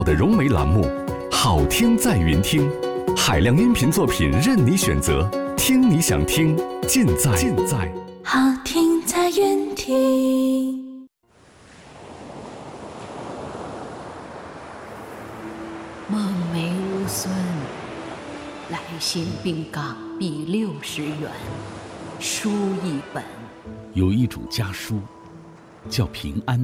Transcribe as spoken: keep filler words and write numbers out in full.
的融媒栏目，好听在云听，海量音频作品任你选择，听你想听，尽在尽在好听在云听。 梦梅无孙，来信并港币六十元，书一本。 有一主家书，叫平安